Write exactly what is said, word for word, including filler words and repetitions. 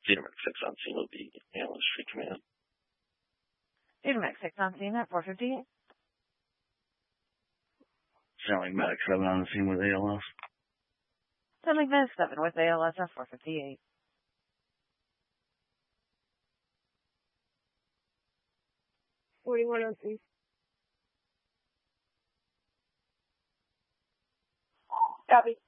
Data Medic six on scene with the ambulance street command. Data Medic six on scene at four fifty-eight. Sound like Medic seven on the scene with A L S. Sound like Medic seven with A L S at four fifty-eight. forty-one oh three. Copy.